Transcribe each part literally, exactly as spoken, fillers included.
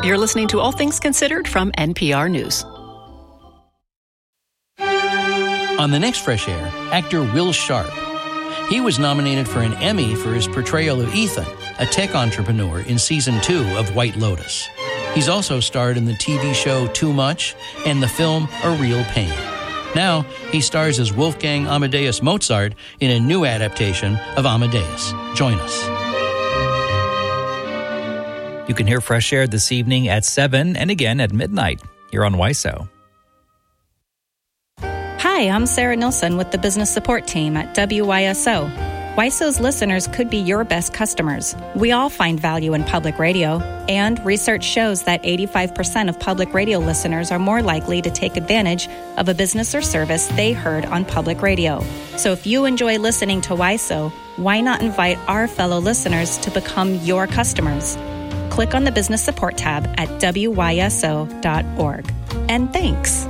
You're listening to All Things Considered from N P R News. On the next Fresh Air, actor Will Sharp. He was nominated for an Emmy for his portrayal of Ethan, a tech entrepreneur in season two of White Lotus. He's also starred in the T V show Too Much and the film A Real Pain. Now, he stars as Wolfgang Amadeus Mozart in a new adaptation of Amadeus. Join us. You can hear Fresh Air this evening at seven and again at midnight here on W I S O. Hi, I'm Sarah Nilsson with the Business Support Team at W Y S O. W I S O's listeners could be your best customers. We all find value in public radio, and research shows that eighty-five percent of public radio listeners are more likely to take advantage of a business or service they heard on public radio. So if you enjoy listening to W I S O, why not invite our fellow listeners to become your customers? Click on the Business Support tab at W Y S O dot org. And thanks.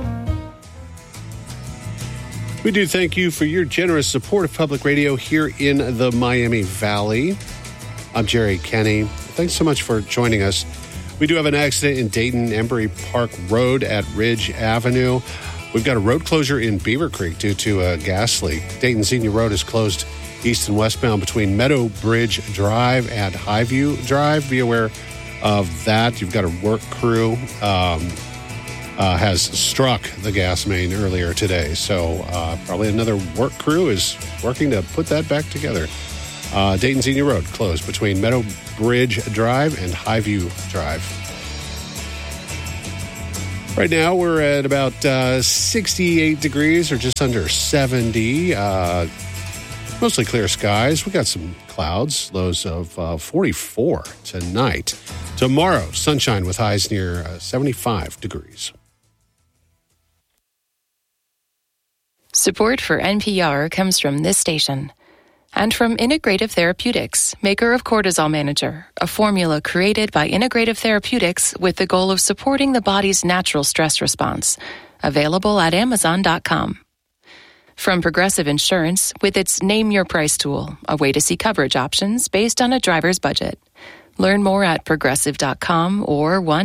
We do thank you for your generous support of public radio here in the Miami Valley. I'm Jerry Kenny. Thanks so much for joining us. We do have an accident in Dayton, Embry Park Road at Ridge Avenue. We've got a road closure in Beaver Creek due to a gas leak. Dayton Senior Road is closed east and westbound between Meadow Bridge Drive and Highview Drive. Be aware of that. You've got a work crew um, uh, has struck the gas main earlier today. So uh, probably another work crew is working to put that back together. Uh, Dayton Senior Road closed between Meadow Bridge Drive and Highview Drive. Right now, we're at about uh, sixty-eight degrees or just under seventy. Uh, mostly clear skies. We got some clouds, lows of uh, forty-four tonight. Tomorrow, sunshine with highs near uh, seventy-five degrees. Support for N P R comes from this station and from Integrative Therapeutics, maker of Cortisol Manager, a formula created by Integrative Therapeutics with the goal of supporting the body's natural stress response. Available at amazon dot com. From Progressive Insurance with its Name Your Price tool, a way to see coverage options based on a driver's budget. Learn more at progressive dot com or one